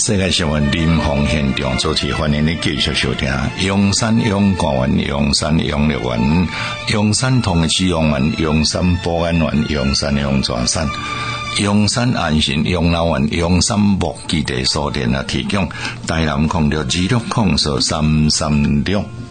世界新闻临房现场主持，欢迎你继续收听。阳山阳光园、阳山阳乐园、阳山同济阳园、阳山保安园、阳山阳泉山、阳山安心养老院、阳山木基地所电啊，提供台南控着26043336。